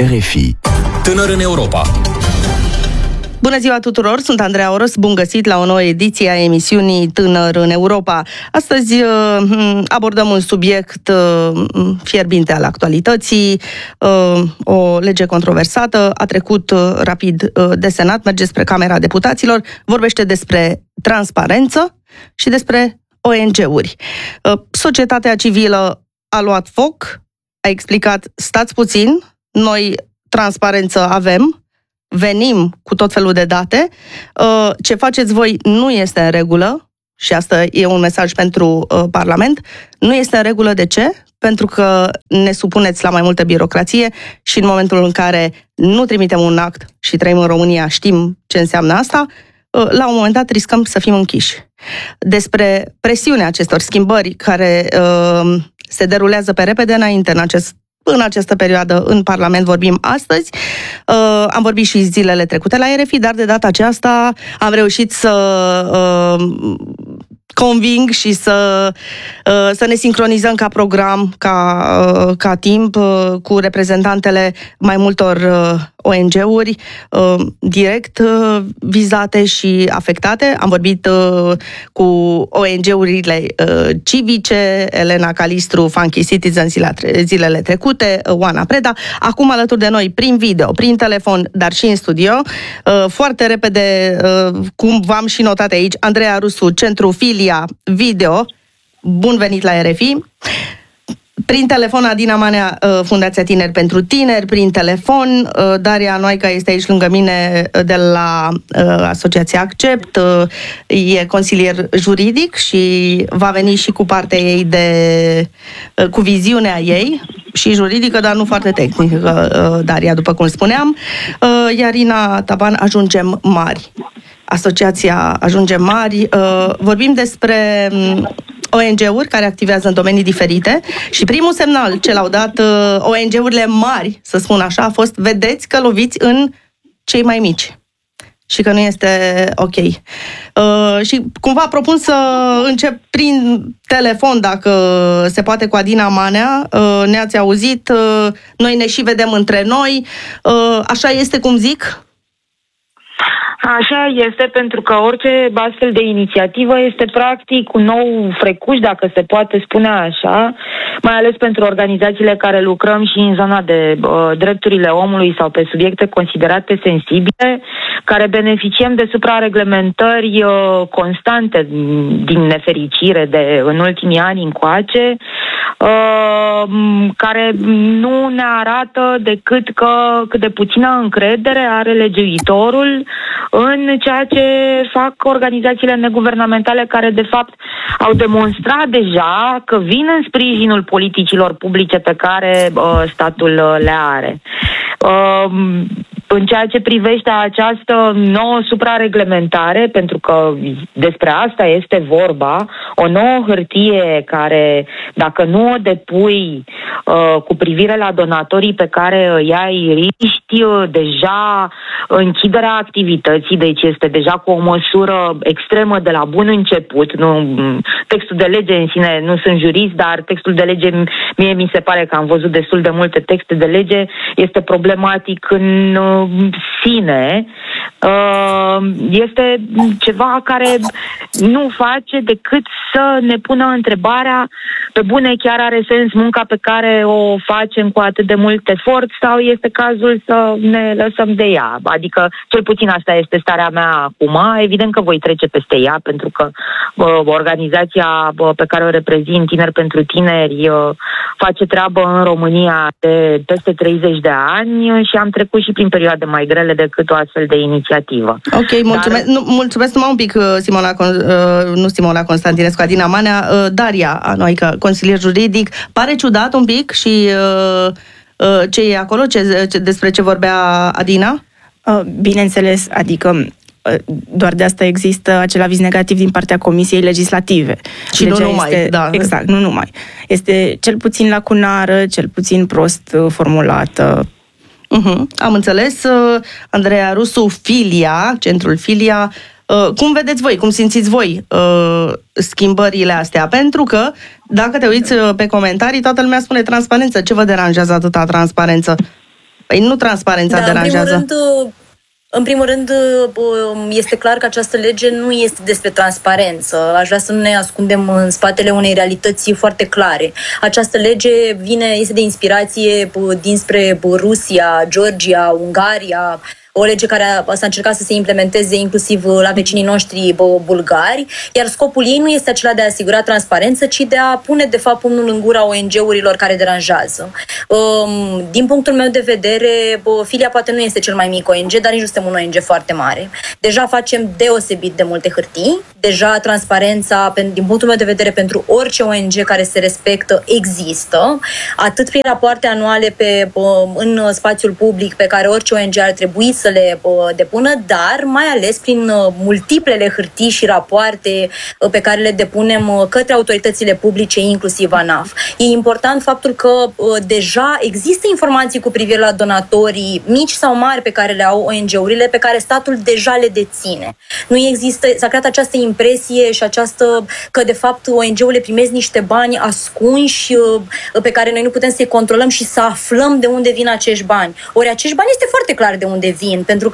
RFI. Tânăr în Europa. Bună ziua tuturor, sunt Andreea Oros, bun găsit la o nouă ediție a emisiunii Tânăr în Europa. Astăzi abordăm un subiect fierbinte al actualității, o lege controversată, a trecut rapid de Senat, merge spre Camera Deputaților, vorbește despre transparență și despre ONG-uri. Societatea civilă a luat foc, a explicat, stați puțin, noi transparență avem, venim cu tot felul de date, ce faceți voi nu este în regulă și asta e un mesaj pentru Parlament, nu este în regulă. De ce? Pentru că ne supuneți la mai multă birocrație și în momentul în care nu trimitem un act și trăim în România, știm ce înseamnă asta, la un moment dat riscăm să fim închiși. Despre presiunea acestor schimbări care se derulează pe repede înainte în această perioadă în Parlament vorbim astăzi. Am vorbit și zilele trecute la RFI, dar de data aceasta am reușit să conving și să ne sincronizăm ca program, ca timp, cu reprezentantele mai multor ONG-uri direct vizate și afectate. Am vorbit cu ONG-urile civice, Elena Calistru, Funky Citizen zilele trecute, Oana Preda. Acum alături de noi prin video, prin telefon, dar și în studio. Foarte repede, cum v-am și notat aici, Andreea Rusu, Centru Filia Video. Bun venit la RFI. Prin telefon, Adina Manea, Fundația Tineri pentru Tineri, prin telefon, Daria Noaica este aici lângă mine de la Asociația Accept, e consilier juridic și va veni și cu partea ei cu viziunea ei și juridică, dar nu foarte tehnică, Daria, după cum spuneam. Iar Ina Taban, Ajungem Mari. Asociația Ajungem Mari. Vorbim despre ONG-uri care activează în domenii diferite și primul semnal ce l-au dat ONG-urile mari, să spun așa, a fost: vedeți că loviți în cei mai mici și că nu este ok. Și cumva propun să încep prin telefon, dacă se poate, cu Adina Manea. Ne-ați auzit, noi ne și vedem între noi. Așa este cum zic? Așa este, pentru că orice astfel de inițiativă este practic un nou frecuș, dacă se poate spune așa, mai ales pentru organizațiile care lucrăm și în zona de drepturile omului sau pe subiecte considerate sensibile, care beneficiem de suprareglementări constante, din nefericire, în ultimii ani încoace, care nu ne arată decât cât de puțină încredere are legiuitorul în ceea ce fac organizațiile neguvernamentale, care de fapt au demonstrat deja că vin în sprijinul politicilor publice pe care statul le are. În ceea ce privește această nouă suprareglementare, pentru că despre asta este vorba, o nouă hârtie care, dacă nu o depui cu privire la donatorii pe care îi ai, riști deja închiderea activității, deci este deja cu o măsură extremă de la bun început. Textul de lege în sine, nu sunt jurist, dar textul de lege, mie mi se pare că am văzut destul de multe texte de lege, este problematic în sine. Este ceva care nu face decât să ne pună întrebarea: pe bune, chiar are sens munca pe care o facem cu atât de mult efort, sau este cazul să ne lăsăm de ea? Adică, cel puțin asta este starea mea acum. Evident că voi trece peste ea, pentru că organizația pe care o reprezint, Tineri pentru Tineri, face treabă în România de peste 30 de ani și am trecut și prin perioade mai grele decât o astfel de inițiativă. Ok, mulțumesc. Mulțumesc numai un pic, Simona Constantinescu, Adina Manea. Daria Noaica, consilier juridic. Pare ciudat un pic și ce e acolo, despre ce vorbea Adina? Bineînțeles, adică doar de asta există acel aviz negativ din partea Comisiei Legislative. Și nu numai, da. Exact, nu numai. Este cel puțin lacunară, cel puțin prost formulată. Am înțeles. Andreea Rusu, Filia, Centrul Filia. Cum vedeți voi, cum simțiți voi schimbările astea? Pentru că, dacă te uiți pe comentarii, toată lumea spune transparență. Ce vă deranjează atâta transparență? Păi nu transparența deranjează. În primul rând, este clar că această lege nu este despre transparență. Aș vrea să nu ne ascundem în spatele unei realități foarte clare. Această lege este de inspirație dinspre Rusia, Georgia, Ungaria, o lege care s-a încercat să se implementeze inclusiv la vecinii noștri bulgari, iar scopul ei nu este acela de a asigura transparență, ci de a pune, de fapt, pumnul în gura ONG-urilor care deranjează. Din punctul meu de vedere, Filia poate nu este cel mai mic ONG, dar nici nu suntem un ONG foarte mare. Deja facem deosebit de multe hârtii, deja transparența, din punctul meu de vedere, pentru orice ONG care se respectă, există, atât prin rapoarte anuale în spațiul public pe care orice ONG ar trebui să le depună, dar mai ales prin multiplele hârtii și rapoarte pe care le depunem către autoritățile publice, inclusiv ANAF. E important faptul că deja există informații cu privire la donatorii mici sau mari pe care le au ONG-urile, pe care statul deja le deține. Nu există, s-a creat această impresie și că de fapt ONG-urile primesc niște bani ascunși pe care noi nu putem să-i controlăm și să aflăm de unde vin acești bani. Ori acești bani este foarte clar de unde vin, pentru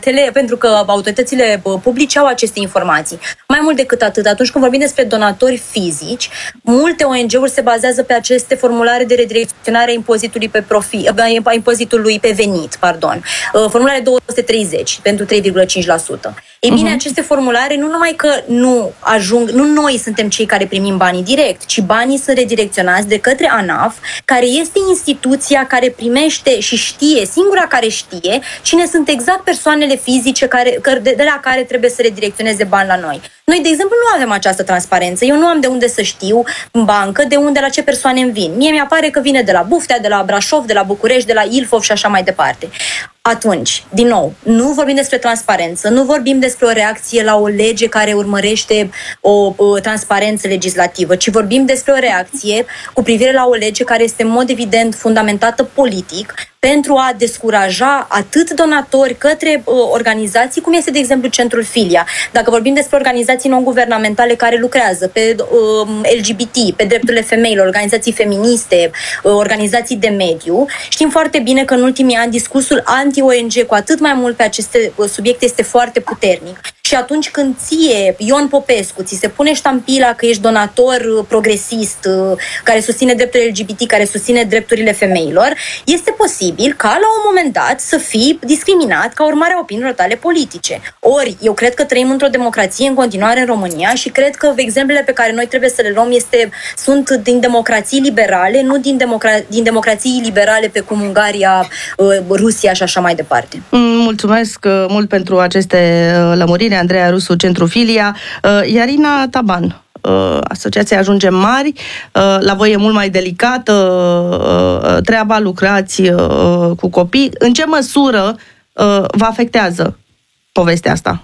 că autoritățile publice au aceste informații. Mai mult decât atât, atunci când vorbim despre donatori fizici, multe ONG-uri se bazează pe aceste formulare de redirecționare a impozitului pe profit, a impozitului pe venit, formulare 230 pentru 3,5%. Ei bine, aceste formulare nu numai că nu noi suntem cei care primim banii direct, ci banii sunt redirecționați de către ANAF, care este instituția care primește și știe, singura care știe, cine sunt exact persoanele fizice de la care trebuie să redirecționeze bani la noi. Noi, de exemplu, nu avem această transparență. Eu nu am de unde să știu în bancă de la ce persoane îmi vin. Mie mi-apare că vine de la Buftea, de la Brașov, de la București, de la Ilfov și așa mai departe. Atunci, din nou, nu vorbim despre transparență, nu vorbim despre o reacție la o lege care urmărește o transparență legislativă, ci vorbim despre o reacție cu privire la o lege care este în mod evident fundamentată politic pentru a descuraja atât donatori către organizații, cum este, de exemplu, Centrul Filia. Dacă vorbim despre organizații non-guvernamentale care lucrează pe LGBT, pe drepturile femeilor, organizații feministe, organizații de mediu, știm foarte bine că în ultimii ani discursul anti-ONG, cu atât mai mult pe aceste subiecte, este foarte puternic. Și atunci când ție, Ion Popescu, ți se pune ștampila că ești donator progresist, care susține drepturile LGBT, care susține drepturile femeilor, este posibil ca la un moment dat să fii discriminat ca urmare a opiniilor tale politice. Ori, eu cred că trăim într-o democrație în continuare în România și cred că exemplele pe care noi trebuie să le luăm sunt din democrații liberale, nu din democrații liberale pe cum Ungaria, Rusia și așa mai departe. Mulțumesc mult pentru aceste lămuriri, Andreea Rusu, Centru Filia. Iarina Taban, Asociația Ajungem Mari, la voi e mult mai delicată treaba, lucrați cu copii. În ce măsură vă afectează povestea asta?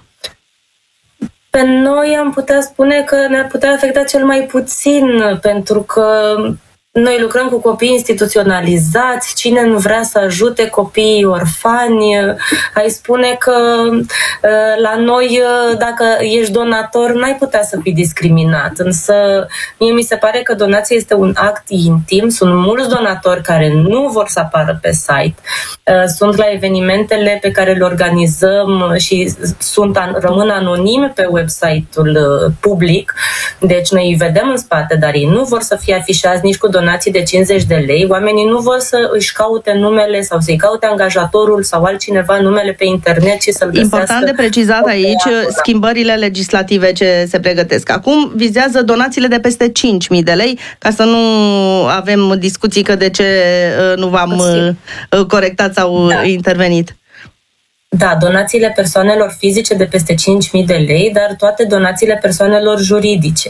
Pe noi am putea spune că ne-ar putea afecta cel mai puțin, pentru că noi lucrăm cu copii instituționalizați, cine nu vrea să ajute copiii orfani, ai spune că la noi, dacă ești donator, n-ai putea să fii discriminat. Însă mie mi se pare că donația este un act intim, sunt mulți donatori care nu vor să apară pe site, sunt la evenimentele pe care le organizăm și rămân anonime pe website-ul public, deci noi îi vedem în spate, dar ei nu vor să fie afișați nici cu donații de 50 de lei, oamenii nu vor să își caute numele sau să-i caute angajatorul sau altcineva numele pe internet și să-l găsească. Important de precizat aici schimbările legislative ce se pregătesc. Acum vizează donațiile de peste 5.000 de lei, ca să nu avem discuții că de ce nu v-am corectat sau intervenit. Da, donațiile persoanelor fizice de peste 5.000 de lei, dar toate donațiile persoanelor juridice.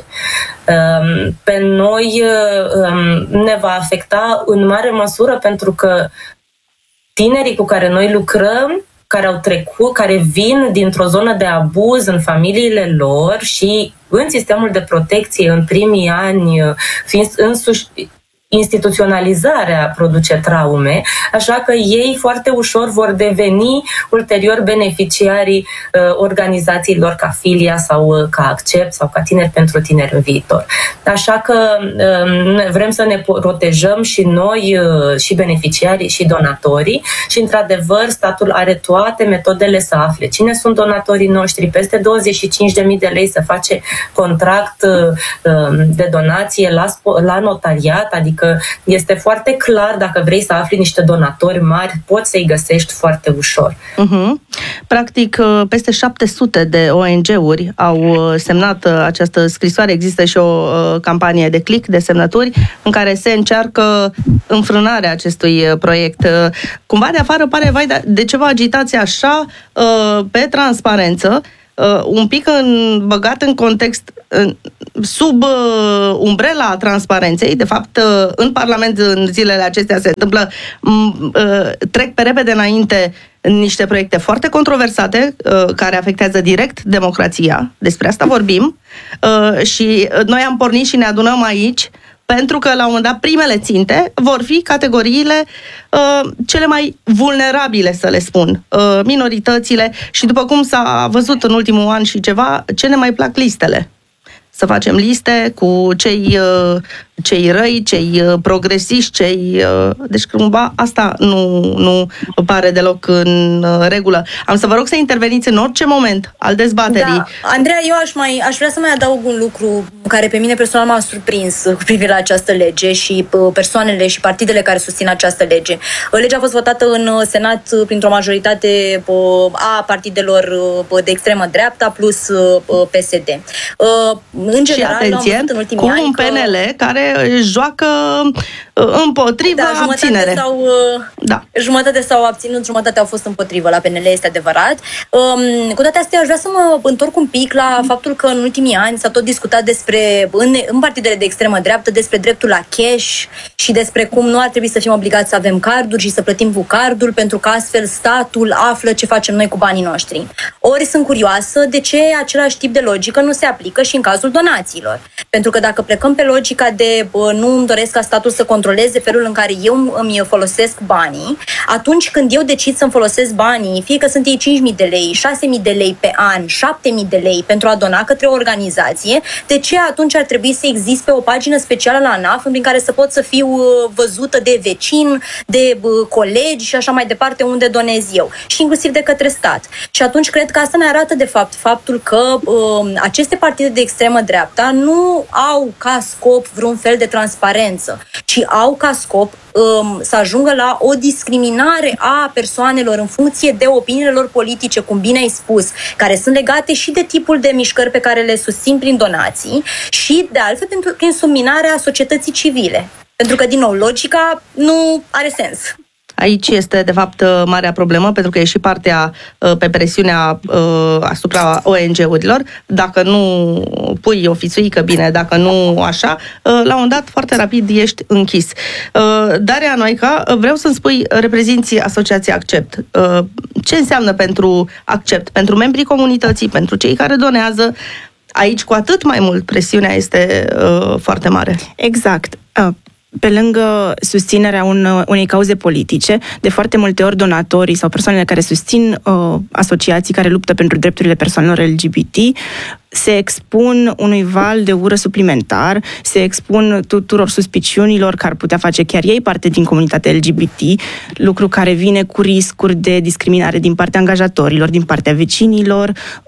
Pe noi ne va afecta în mare măsură pentru că tinerii cu care noi lucrăm, care au trecut, care vin dintr-o zonă de abuz în familiile lor și în sistemul de protecție în primii ani, fiind însuși instituționalizarea produce traume, așa că ei foarte ușor vor deveni ulterior beneficiarii organizațiilor ca Filia sau ca Accept sau ca Tineri pentru Tineri în Viitor. Așa că vrem să ne protejăm și noi, și beneficiarii, și donatorii, și într-adevăr statul are toate metodele să afle cine sunt donatorii noștri, peste 25.000 de lei, să face contract de donație la notariat, adică este foarte clar, dacă vrei să afli niște donatori mari, poți să-i găsești foarte ușor. Practic, peste 700 de ONG-uri au semnat această scrisoare. Există și o campanie de click, de semnături, în care se încearcă înfrânarea acestui proiect. Cumva de afară pare, vai, de ce vă agitați așa pe transparență, un pic băgat în context, sub umbrela transparenței. De fapt, în Parlament în zilele acestea se întâmplă, trec pe repede înainte niște proiecte foarte controversate care afectează direct democrația. Despre asta vorbim și noi am pornit și ne adunăm aici pentru că, la un moment dat, primele ținte vor fi categoriile cele mai vulnerabile, să le spun, minoritățile, și după cum s-a văzut în ultimul an și ceva, ce ne mai plac listele. Să facem liste cu cei răi, cei progresiști, deci cumva asta nu pare deloc în regulă. Am să vă rog să interveniți în orice moment al dezbaterii. Da. Andreea, eu aș vrea să mai adaug un lucru care pe mine personal m-a surprins cu privire la această lege și persoanele și partidele care susțin această lege. Legea a fost votată în Senat printr-o majoritate a partidelor de extremă dreapta plus PSD. În general, și atenție, în ultimii cu ani un PNL care joacă împotriva abținere. Jumătate s-au abținut, jumătate au fost împotrivă la PNL, este adevărat. Cu toate astea, aș vrea să mă întorc un pic la faptul că în ultimii ani s-a tot discutat despre, în partidele de extremă dreaptă, despre dreptul la cash și despre cum nu ar trebui să fim obligați să avem carduri și să plătim cu cardul, pentru că astfel statul află ce facem noi cu banii noștri. Ori sunt curioasă de ce același tip de logică nu se aplică și în cazul donațiilor. Pentru că dacă plecăm pe logica de nu îmi doresc ca statul să controleze felul în care eu îmi folosesc banii, atunci când eu decid să-mi folosesc banii, fie că sunt ei 5.000 de lei, 6.000 de lei pe an, 7.000 de lei pentru a dona către o organizație, de ce atunci ar trebui să existe o pagină specială la ANAF prin care să pot să fiu văzută de vecin, de colegi și așa mai departe unde donez eu, și inclusiv de către stat. Și atunci cred că asta ne arată de fapt faptul că aceste partide de extremă dreapta nu au ca scop vreun fel de transparență, ci au ca scop să ajungă la o discriminare a persoanelor în funcție de opiniile lor politice, cum bine ai spus, care sunt legate și de tipul de mișcări pe care le susțin prin donații și, de altfel, prin subminarea societății civile. Pentru că, din nou, logica nu are sens. Aici este, de fapt, marea problemă, pentru că e și partea pe presiunea asupra ONG-urilor. Dacă nu pui o fițuică bine, dacă nu așa, la un moment dat, foarte rapid, ești închis. Daria Noica, vreau să-mi spui, reprezinți Asociația Accept. Ce înseamnă pentru Accept? Pentru membrii comunității, pentru cei care donează? Aici, cu atât mai mult, presiunea este foarte mare. Exact. Pe lângă susținerea unei cauze politice, de foarte multe ori donatorii sau persoanele care susțin asociații care luptă pentru drepturile persoanelor LGBT se expun unui val de ură suplimentar, se expun tuturor suspiciunilor că ar putea face chiar ei parte din comunitatea LGBT, lucru care vine cu riscuri de discriminare din partea angajatorilor, din partea vecinilor,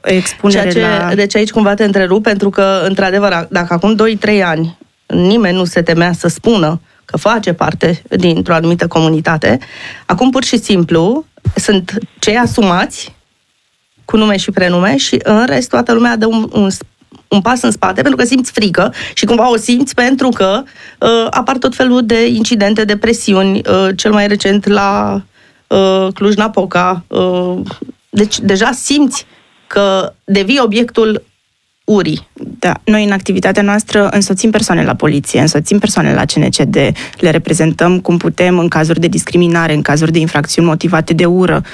expunere Deci aici cumva te întrerup, pentru că, într-adevăr, dacă acum 2-3 ani nimeni nu se temea să spună că face parte dintr-o anumită comunitate, acum pur și simplu sunt cei asumați cu nume și prenume și în rest toată lumea dă un pas în spate pentru că simți frică și cumva o simți pentru că apar tot felul de incidente, de presiuni, cel mai recent la Cluj-Napoca. Deci deja simți că devii obiectul urii. Da, noi în activitatea noastră însoțim persoane la poliție, însoțim persoane la CNCD, le reprezentăm cum putem în cazuri de discriminare, în cazuri de infracțiuni motivate de ură.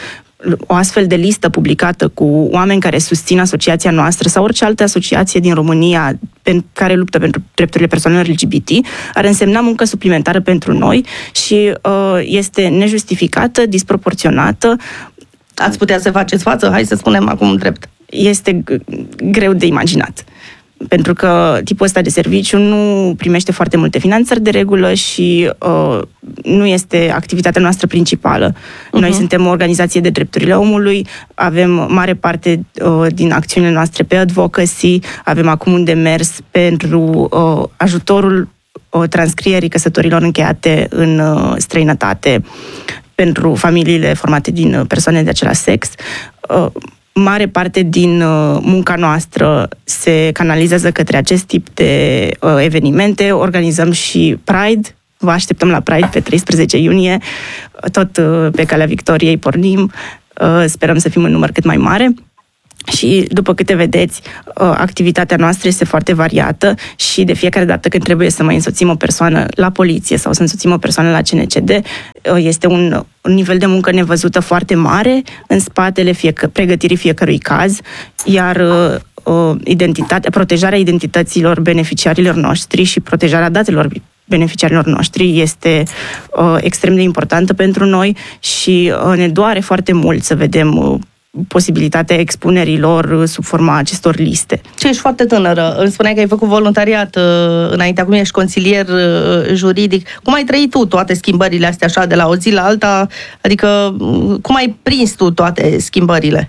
o astfel de listă publicată cu oameni care susțin asociația noastră sau orice altă asociație din România care luptă pentru drepturile persoanelor LGBT, ar însemna muncă suplimentară pentru noi și este nejustificată, disproporționată. Ați putea să faceți față? Hai să spunem acum drept. Este greu de imaginat. Pentru că tipul ăsta de serviciu nu primește foarte multe finanțări de regulă și nu este activitatea noastră principală. Noi suntem o organizație de drepturile omului, avem mare parte din acțiunile noastre pe advocacy, avem acum un demers pentru ajutorul transcrierii căsătorilor încheiate în străinătate pentru familiile formate din persoane de același sex. Mare parte din munca noastră se canalizează către acest tip de evenimente. Organizăm și Pride. Vă așteptăm la Pride pe 13 iunie. Tot pe Calea Victoriei pornim. Sperăm să fim în număr cât mai mare. Și, după câte vedeți, activitatea noastră este foarte variată și de fiecare dată când trebuie să mai însoțim o persoană la poliție sau să însoțim o persoană la CNCD, este un nivel de muncă nevăzută foarte mare în spatele pregătirii fiecărui caz, iar protejarea identităților beneficiarilor noștri și protejarea datelor beneficiarilor noștri este extrem de importantă pentru noi și ne doare foarte mult să vedem posibilitatea expunerilor sub forma acestor liste. Ce ești foarte tânără. Îmi spuneai că ai făcut voluntariat înainte, acum ești consilier juridic. Cum ai trăit tu toate schimbările astea așa de la o zi la alta? Adică cum ai prins tu toate schimbările?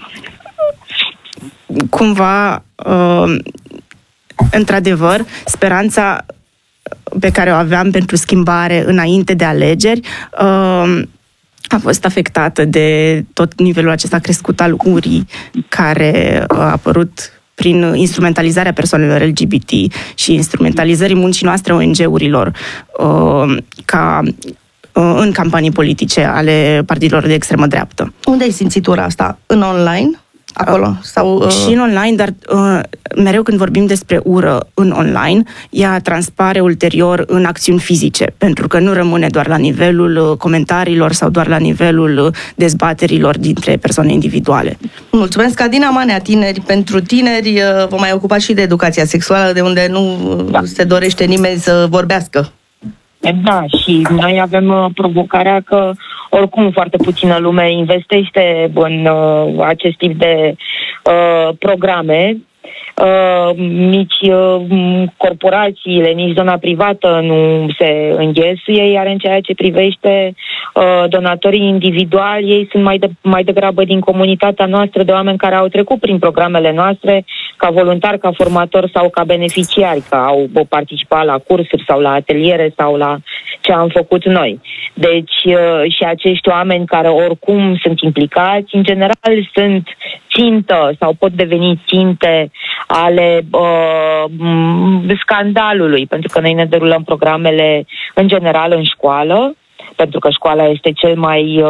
Cumva, într-adevăr, speranța pe care o aveam pentru schimbare înainte de alegeri a fost afectată de tot nivelul acesta crescut al urii care a apărut prin instrumentalizarea persoanelor LGBT și instrumentalizării muncii noastre ONG-urilor în campanii politice ale partidelor de extremă dreaptă. Unde ai simțit ura asta? În online? Acolo? Sau, Și în online, dar mereu când vorbim despre ură în online, ea transpare ulterior în acțiuni fizice, pentru că nu rămâne doar la nivelul comentariilor sau doar la nivelul dezbaterilor dintre persoane individuale. Mulțumesc, Adina Manea, Tineri pentru Tineri. Vă mai ocupați și de educația sexuală, de unde nu se dorește nimeni să vorbească. Da, și noi avem provocarea că oricum foarte puțină lume investește în acest tip de programe. Nici corporațiile, nici zona privată nu se înghesuie, iar în ceea ce privește donatorii individuali, ei sunt mai degrabă din comunitatea noastră, de oameni care au trecut prin programele noastre ca voluntari, ca formatori sau ca beneficiari, că au participat la cursuri sau la ateliere sau la ce am făcut noi. Deci și acești oameni care oricum sunt implicați, în general sunt țintă sau pot deveni ținte ale scandalului, pentru că noi ne derulăm programele în general în școală, pentru că școala este cel mai,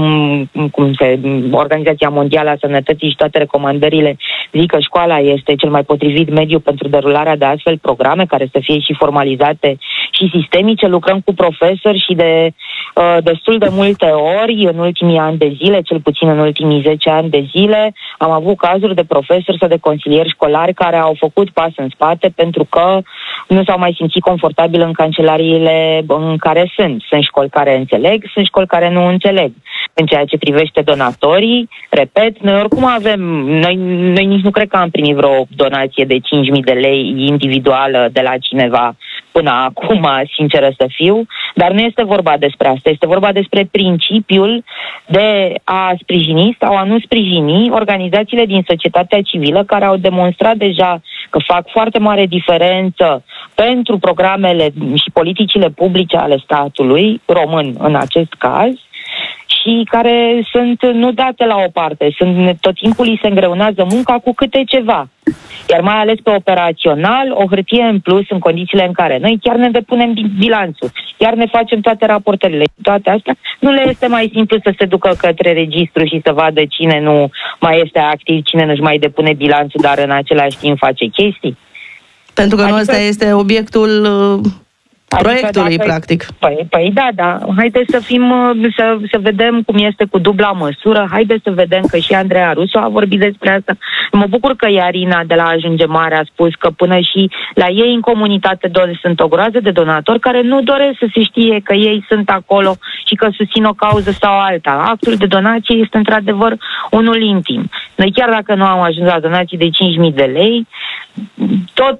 Organizația Mondială a Sănătății și toate recomandările zic că școala este cel mai potrivit mediu pentru derularea de astfel programe care să fie și formalizate și sistemice. Lucrăm cu profesori și de destul de multe ori în ultimii ani de zile, cel puțin în ultimii 10 ani de zile, am avut cazuri de profesori sau de consilieri școlari care au făcut pas în spate pentru că nu s-au mai simțit confortabil în cancelariile în care sunt. Sunt școli care înțeleg, sunt școli care nu înțeleg. În ceea ce privește donatorii, repet, noi oricum avem, noi nici nu cred că am primit vreo donație de 5.000 de lei individuală de la cineva până acum, sinceră să fiu, dar nu este vorba despre asta, este vorba despre principiul de a sprijini sau a nu sprijini organizațiile din societatea civilă care au demonstrat deja că fac foarte mare diferență pentru programele și politicile publice ale statului român în acest caz și care sunt nu date la o parte, tot timpul îi se îngreunează munca cu câte ceva. Iar mai ales pe operațional, o hârtie în plus în condițiile în care noi chiar ne depunem bilanțul, chiar ne facem toate raportările. Toate astea nu le este mai simplu să se ducă către registru și să vadă cine nu mai este activ, cine nu-și mai depune bilanțul, dar în același timp face chestii? Pentru că nu ăsta este obiectul proiectului, practic. Păi da. Haideți să vedem cum este cu dubla măsură. Haideți să vedem că și Andreea Rusu a vorbit despre asta. Mă bucur că Iarina de la Ajunge Mare a spus că până și la ei în comunitate sunt o groază de donatori care nu doresc să se știe că ei sunt acolo și că susțin o cauză sau alta. Actul de donație este într-adevăr unul intim. Noi chiar dacă nu am ajuns la donații de 5.000 de lei, tot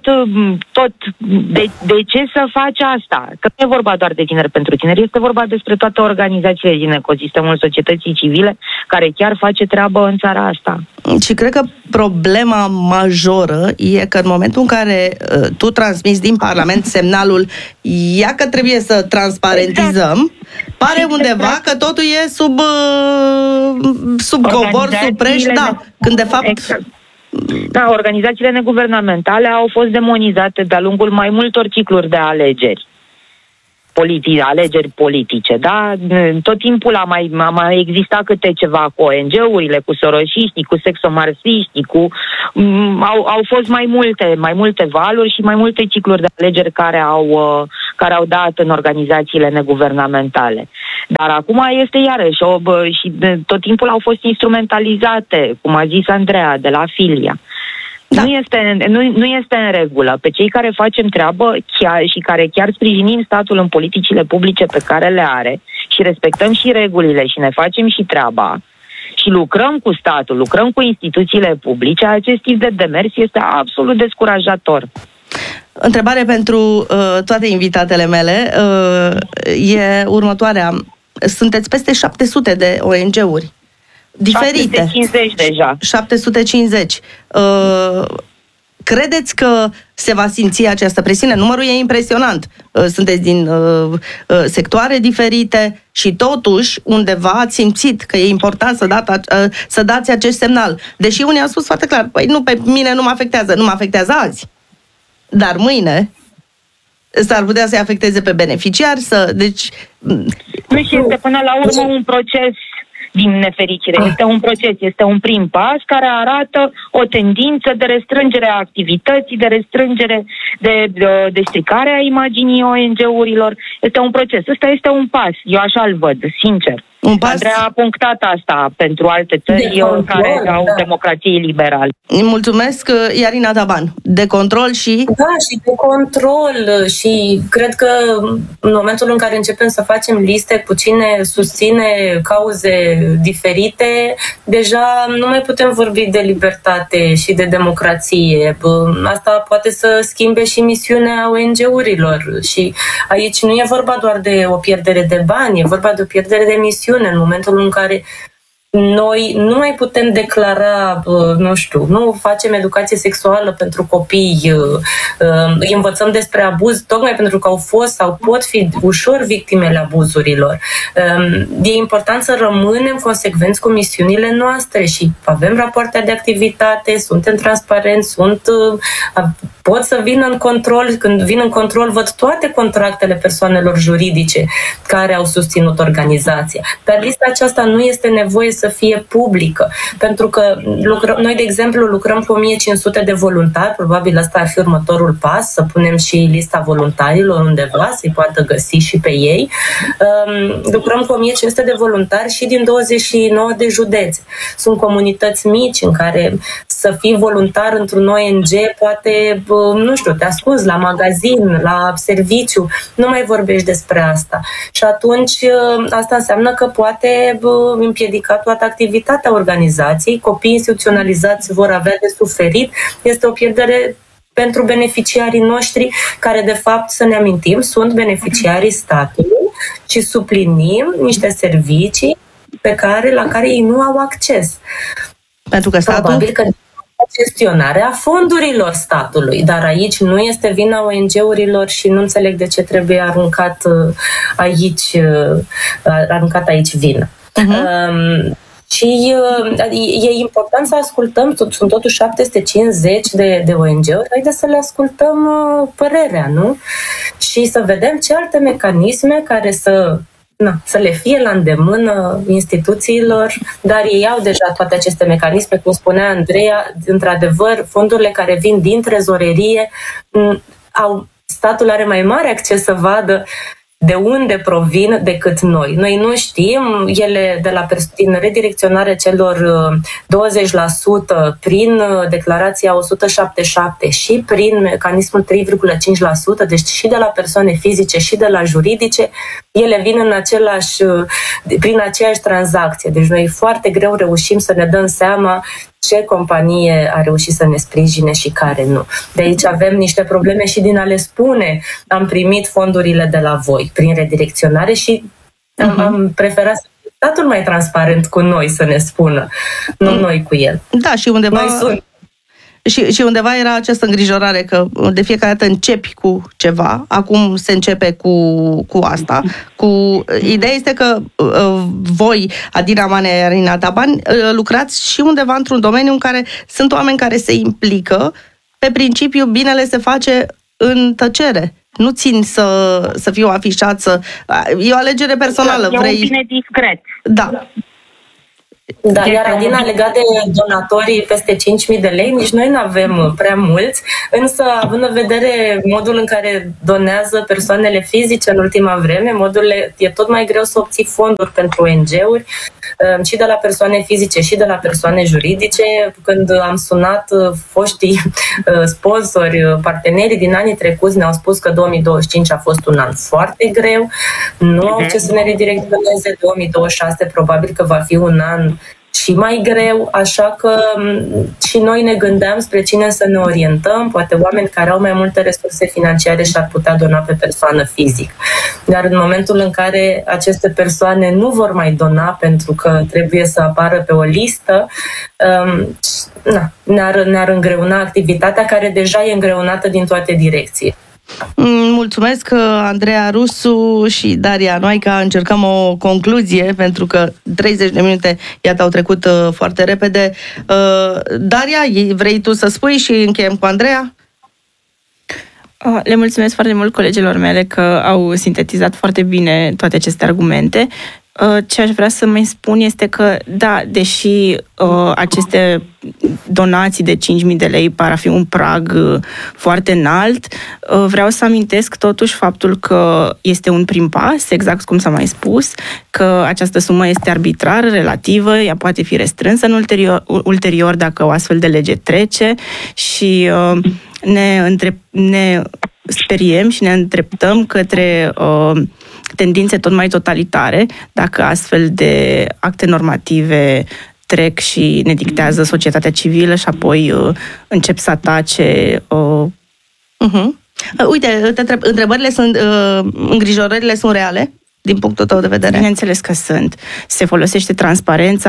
de ce să faci asta? Că nu e vorba doar de Tineri pentru Tineri, este vorba despre toate organizațiile din ecosistemul societății civile care chiar face treabă în țara asta. Și cred că problema majoră e că în momentul în care tu transmiți din Parlament semnalul ia că trebuie să transparentizăm, pare undeva că totul e sub cobor, sub preș, când de fapt... Da, organizațiile neguvernamentale au fost demonizate de-a lungul mai multor cicluri de alegeri politice, da? Tot timpul a mai existat câte ceva cu ONG-urile, cu soroșiștii, cu sexomarxiștii, au fost mai multe valuri și mai multe cicluri de alegeri care au dat în organizațiile neguvernamentale. Dar acum este iarăși și tot timpul au fost instrumentalizate, cum a zis Andreea, de la Filia. Da. Nu este în regulă. Pe cei care facem treabă și care chiar sprijinim statul în politicile publice pe care le are și respectăm și regulile și ne facem și treaba și lucrăm cu statul, lucrăm cu instituțiile publice, acest tip de demers este absolut descurajator. Întrebare pentru toate invitatele mele e următoarea. Sunteți peste 700 de ONG-uri diferite. 750 deja. 750. Credeți că se va simți această presiune? Numărul e impresionant. Sunteți din sectoare diferite și totuși undeva ați simțit că e important să dați acest semnal. Deși unii au spus foarte clar, păi nu, pe mine nu mă afectează azi. Dar mâine s-ar putea să-i afecteze pe beneficiari, deci... Nu, și este până la urmă un proces din nefericire. Este un proces, este un prim pas care arată o tendință de restrângere a activității, de restrângere de stricare a imaginii ONG-urilor. Este un proces. Ăsta este un pas. Eu așa-l văd, sincer. Andreea a punctat asta pentru alte țări care au democrație liberală. Mulțumesc, Iarina Taban. De control și... Da, și de control. Și cred că în momentul în care începem să facem liste cu cine susține cauze diferite, deja nu mai putem vorbi de libertate și de democrație. Asta poate să schimbe și misiunea ONG-urilor. Și aici nu e vorba doar de o pierdere de bani, e vorba de o pierdere de misiune. În momentul în care noi nu mai putem declara, nu facem educație sexuală pentru copii, îi învățăm despre abuz, tocmai pentru că au fost sau pot fi ușor victimele abuzurilor. E important să rămânem consecvenți cu misiunile noastre și avem rapoarte de activitate, suntem transparenți, pot să vin în control, când vin în control văd toate contractele persoanelor juridice care au susținut organizația. Dar lista aceasta nu este nevoie să fie publică, pentru că noi, de exemplu, lucrăm cu 1500 de voluntari, probabil asta ar fi următorul pas, să punem și lista voluntarilor undeva, să-i poată găsi și pe ei. Lucrăm cu 1500 de voluntari și din 29 de județe. Sunt comunități mici în care să fii voluntar într-un ONG poate, te ascunzi la magazin, la serviciu, nu mai vorbești despre asta. Și atunci asta înseamnă că poate împiedica toată activitatea organizației, copiii instituționalizați vor avea de suferit, este o pierdere pentru beneficiarii noștri, care de fapt, să ne amintim, sunt beneficiarii statului și suplinim niște servicii la care ei nu au acces. Pentru că statul... Probabil că gestionarea fondurilor statului, dar aici nu este vina ONG-urilor și nu înțeleg de ce trebuie aruncat aici vina. Și e important să ascultăm, sunt totuși 750 de ONG-uri, haideți să le ascultăm părerea, nu? Și să vedem ce alte mecanisme care să le fie la îndemână instituțiilor, dar ei au deja toate aceste mecanisme, cum spunea Andreea, într-adevăr, fondurile care vin din trezorerie statul are mai mare acces să vadă de unde provin decât noi. Noi nu știm, ele din redirecționarea celor 20% prin declarația 177 și prin mecanismul 3,5%, deci și de la persoane fizice și de la juridice, ele vin prin aceeași tranzacție. Deci noi foarte greu reușim să ne dăm seama ce companie a reușit să ne sprijine și care nu. De aici avem niște probleme și din a le spune am primit fondurile de la voi prin redirecționare și am preferat să fie statul mai transparent cu noi să ne spună, nu noi cu el. Da, și undeva... Și undeva era această îngrijorare că de fiecare dată începi cu ceva, acum se începe cu asta. Ideea este că voi, Adina Manea, Irina Taban, lucrați și undeva într-un domeniu în care sunt oameni care se implică, pe principiu binele se face în tăcere. Nu țin să fiu afișat, e o alegere personală. E un bine discret. Da. Da, iar Adina, legat de donatorii peste 5.000 de lei, nici noi nu avem prea mulți, însă având în vedere modul în care donează persoanele fizice în ultima vreme, e tot mai greu să obții fonduri pentru ONG-uri, și de la persoane fizice și de la persoane juridice. Când am sunat foștii sponsori, partenerii din anii trecuți, ne-au spus că 2025 a fost un an foarte greu, nu au ce să ne redirecționeze, 2026 probabil că va fi un an și mai greu, așa că și noi ne gândeam spre cine să ne orientăm, poate oameni care au mai multe resurse financiare și ar putea dona pe persoană fizic. Dar în momentul în care aceste persoane nu vor mai dona pentru că trebuie să apară pe o listă, ne-ar îngreuna activitatea care deja e îngreunată din toate direcții. Mulțumesc, Andreea Rusu și Daria Noaica. Încercăm o concluzie, pentru că 30 de minute, iată, au trecut foarte repede. Daria, vrei tu să spui și încheiem cu Andreea? Le mulțumesc foarte mult colegilor mele că au sintetizat foarte bine toate aceste argumente. Ce aș vrea să mai spun este că, da, deși aceste donații de 5.000 de lei par a fi un prag foarte înalt, vreau să amintesc totuși faptul că este un prim pas, exact cum s-a mai spus, că această sumă este arbitrară, relativă, ea poate fi restrânsă în ulterior dacă o astfel de lege trece și ne speriem și ne îndreptăm către tendințe tot mai totalitare, dacă astfel de acte normative trec și ne dictează societatea civilă și apoi încep să atace. Uite, întrebările sunt, îngrijorările sunt reale din punctul tău de vedere? Bineînțeles că sunt. Se folosește transparența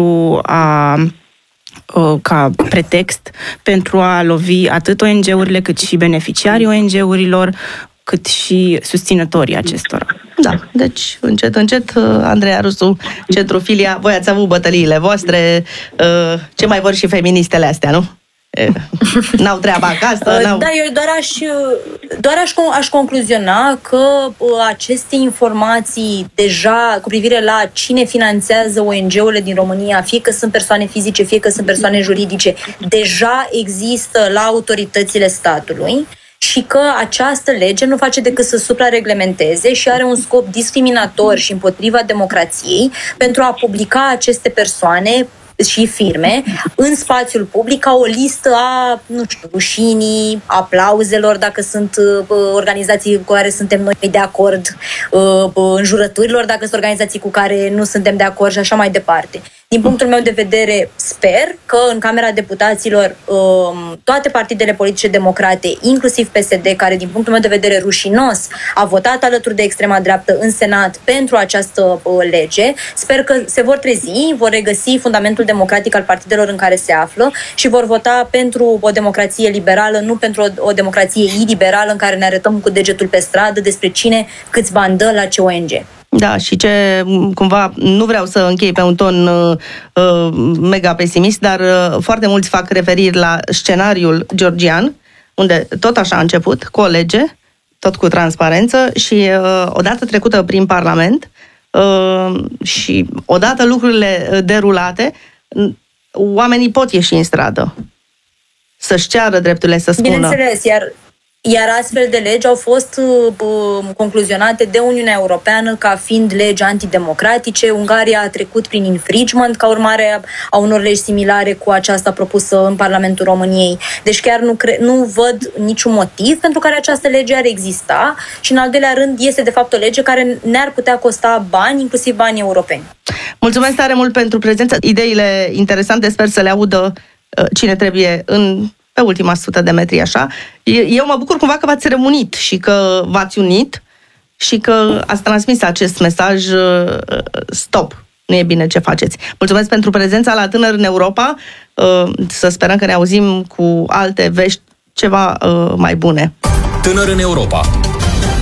ca pretext pentru a lovi atât ONG-urile cât și beneficiarii ONG-urilor, cât și susținătorii acestora. Da, deci încet, Andreea Rusu, Centrofilia, voi ați avut bătăliile voastre, ce mai vor și feministele astea, nu? N-au treaba acasă, n-au... Da, eu doar aș concluziona că aceste informații deja cu privire la cine finanțează ONG-urile din România, fie că sunt persoane fizice, fie că sunt persoane juridice, deja există la autoritățile statului și că această lege nu face decât să suprareglementeze și are un scop discriminator și împotriva democrației pentru a publica aceste persoane și firme în spațiul public ca o listă a, rușinii, aplauzelor dacă sunt organizații cu care suntem noi de acord, înjurăturilor dacă sunt organizații cu care nu suntem de acord și așa mai departe. Din punctul meu de vedere, sper că în Camera Deputaților toate partidele politice democrate, inclusiv PSD, care din punctul meu de vedere rușinos a votat alături de extrema dreaptă în Senat pentru această lege, sper că se vor trezi, vor regăsi fundamentul democratic al partidelor în care se află și vor vota pentru o democrație liberală, nu pentru o democrație iliberală în care ne arătăm cu degetul pe stradă despre cine câți bani dă la ce ONG. Da, și cumva, nu vreau să închei pe un ton mega pesimist, dar foarte mulți fac referiri la scenariul georgian, unde tot așa a început, cu o lege, tot cu transparență și odată trecută prin Parlament și odată lucrurile derulate, oamenii pot ieși în stradă să-și ceară drepturile, să spună. Bineînțeles, iar Iar astfel de legi au fost concluzionate de Uniunea Europeană ca fiind legi antidemocratice. Ungaria a trecut prin infringement ca urmare a unor legi similare cu aceasta propusă în Parlamentul României. Deci chiar nu văd niciun motiv pentru care această lege ar exista și, în al doilea rând, este de fapt o lege care ne-ar putea costa bani, inclusiv bani europeni. Mulțumesc tare mult pentru prezență. Ideile interesante, sper să le audă cine trebuie pe ultima 100 de metri, așa. Eu mă bucur cumva că v-ați reunit și că v-ați unit și că ați transmis acest mesaj stop, nu e bine ce faceți. Mulțumesc pentru prezența la Tânăr în Europa. Să sperăm că ne auzim cu alte vești ceva mai bune. Tânăr în Europa,